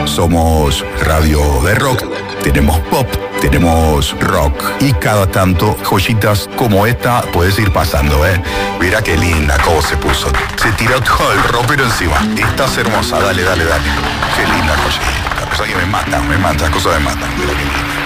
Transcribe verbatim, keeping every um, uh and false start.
Somos radio de rock, tenemos pop, tenemos rock y cada tanto joyitas como esta puedes ir pasando, ¿eh? Mira qué linda cómo se puso. Se tiró todo el ropero encima. Estás hermosa, dale, dale, dale. Qué linda joyita. La cosa que me mata, me mata, las cosas me matan. Mira qué linda.